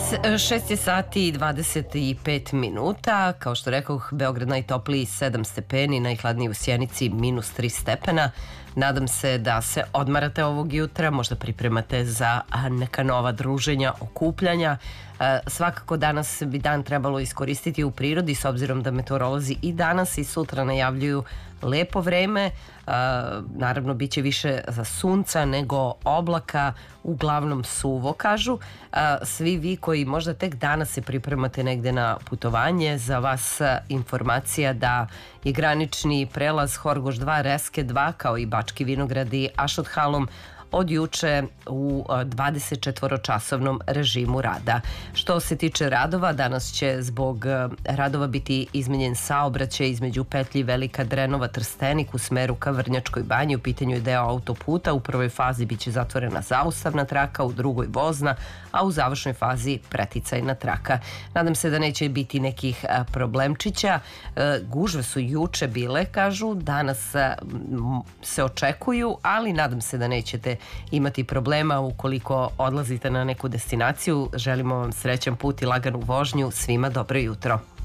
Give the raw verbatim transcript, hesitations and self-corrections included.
šest je sati i dvadeset pet minuta. Kao što rekao, Beograd najtopliji sedam stepeni, najhladniji u Sjenici minus tri stepena. Nadam se da se odmarate ovog jutra, možda pripremate za neka nova druženja, okupljanja. Svakako danas bi dan trebalo iskoristiti u prirodi, s obzirom da meteorolozi i danas i sutra najavljuju lepo vreme. Naravno, bit će više za sunca nego oblaka, uglavnom suvo, kažu. Svi vi koji možda tek danas se pripremate negde na putovanje, za vas informacija da je granični prelaz Horgoš dva, Reske dva, kao i Bački Vinogradi, Ašothalom, od juče u dvadesetčetvoročasovnom režimu rada. Što se tiče radova, danas će zbog radova biti izmenjen saobraćaj između petlji Velika Drenova Trstenik u smeru ka Vrnjačkoj banji. U pitanju je deo autoputa. U prvoj fazi biće zatvorena zaustavna traka, u drugoj vozna, a u završnoj fazi preticajna traka. Nadam se da neće biti nekih problemčića. Gužve su juče bile, kažu, danas se očekuju, ali nadam se da nećete imati problema ukoliko odlazite na neku destinaciju. Želimo vam srećan put i laganu vožnju. Svima dobro jutro.